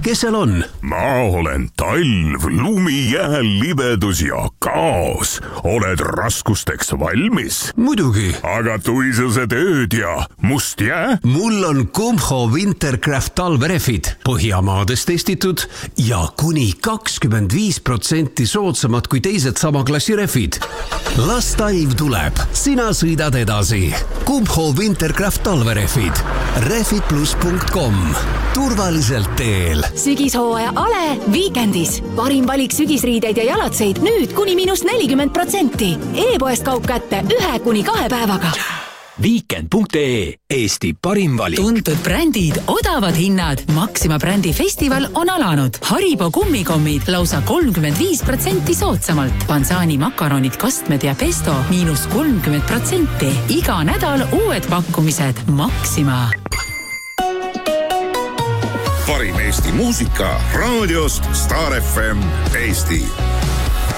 kes seal on? Ma olen talv, lumi, jääl, libedus ja kaos. Oled raskusteks valmis? Muidugi. Aga tuisused ööd ja must jää? Mul on Kumho Wintercraft talverefid. Põhjamaades testitud ja kuni 25% soodsamad kui teised sama klassi refid. Las talv tuleb. Sina sõidad edasi. Kumho Wintercraft talverefid. refidplus.com. Turvaliselt teel. Sügishooaja Ale Weekendis. Parim valik sügisriideid ja jalatseid nüüd kuni -40%. E-poest kaup kätte 1-2 päevaga. Weekend.ee Eesti parim valik. Tuntud brändid, odavad hinnad. Maxima brändi festival on alanud. Haribo kummikommid lausa 35% soodsamalt. Pansani makaronid, kastmed ja pesto -30%. Iga nädal uued pakkumised. Maxima. Parim Eesti muusika raadiost Star FM Eesti.